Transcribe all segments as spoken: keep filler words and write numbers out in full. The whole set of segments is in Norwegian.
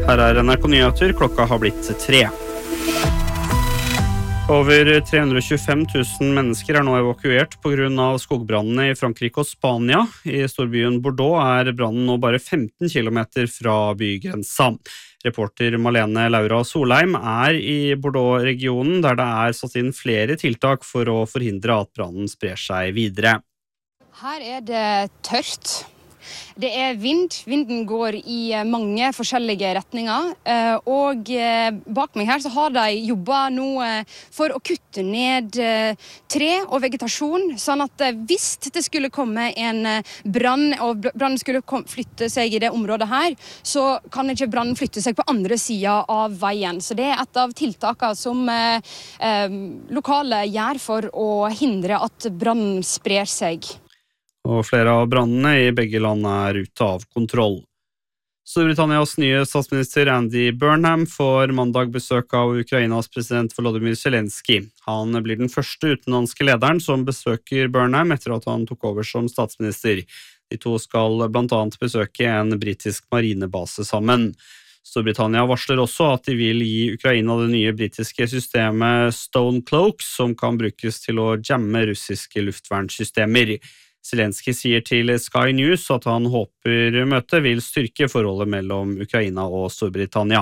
Her er N R K Nyheter, klokka har blitt tre. Over tre hundre og tjuefem tusen mennesker er nå evakuert på grunn av skogbrannene i Frankrike og Spania. I storbyen Bordeaux er brannen nå bare femten kilometer fra bygrensa. Reporter Malene Laura Solheim er i Bordeaux-regionen, der det er satt inn flere tiltak for å forhindre at brannen sprer seg videre. Her er det tørt. Det er vind. Vinden går i mange forskjellige retninger, og bak meg her så har de jobbet nå for å kutte ned tre og vegetasjon, sånn at hvis det skulle komme en brann, og brannen skulle flytte seg i det området her, så kan ikke brannen flytte seg på andre siden av veien. Så det er et av tiltakene som eh, lokale gjør for å hindre at brannen sprer seg. Og flere av brannene i begge land er ute av kontroll. Storbritannias nye statsminister Andy Burnham får mandag besøk av Ukrainas president Volodymyr Zelensky. Han blir den første utenlandske lederen som besøker Burnham etter at han tok over som statsminister. De to skal blant annet besøke en britisk marinebase sammen. Storbritannia varsler også at de vil gi Ukraina det nye britiske systemet Stone Cloaks, som kan brukes til å jamme russiske luftvernsystemer. Zelensky sier til Sky News at han håper møtet vil styrke forholdet mellom Ukraina og Storbritannia.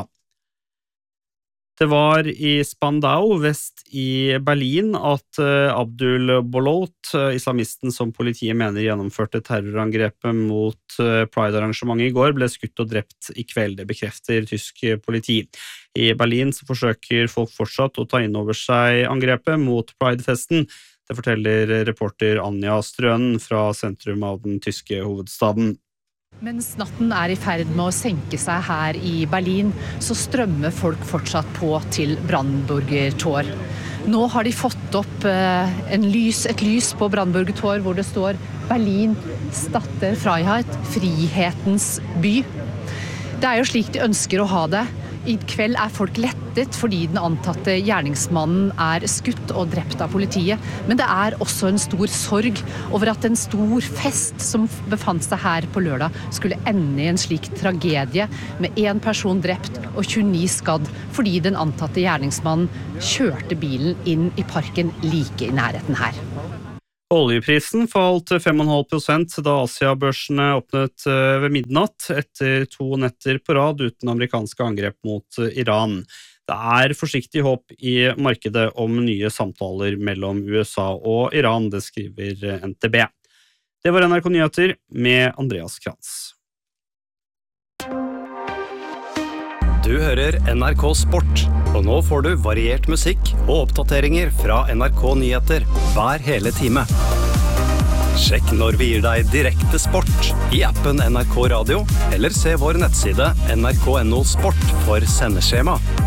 Det var i Spandau, vest i Berlin, at Abdul Bolot, islamisten som politiet mener gjennomførte terrorangrepet mot Pride-arrangementet i går, ble skutt og drept i kveld, det bekrefter tysk politi. I Berlin så forsøker folk fortsatt å ta inn over seg angrepet mot Pride-festen. Det forteller reporter Anja Strønen fra sentrum av den tyske hovedstaden. Mens natten er i ferd med å senke seg her i Berlin, så strømmer folk fortsatt på til Brandenburger Tor. Nå har de fått opp en lys, et lys på Brandenburger Tor hvor det står Berlin, Stadt der Freiheit, frihetens by. Det er jo slik de ønsker å ha det. I kveld er folk lettet fordi den antatte gjerningsmannen er skutt og drept av politiet. Men det er også en stor sorg over at en stor fest som befant seg her på lørdag skulle ende i en slik tragedie med en person drept og tjueni skadd fordi den antatte gjerningsmannen kjørte bilen inn i parken like i nærheten her. Oljeprisen falt fem komma fem prosent da Asia-børsene åpnet ved midnatt etter to netter på rad uten amerikanske angrep mot Iran. Det er forsiktig håp i markedet om nye samtaler mellom U S A og Iran, det skriver N T B. Det var N R K Nyheter med Andreas Krantz. Du hører N R K Sport, og nå får du variert musikk og oppdateringer fra N R K Nyheter hver hele time. Sjekk når vi gir deg direkte sport i appen N R K Radio, eller se vår nettside N R K punktum N O Sport for sendeskjema.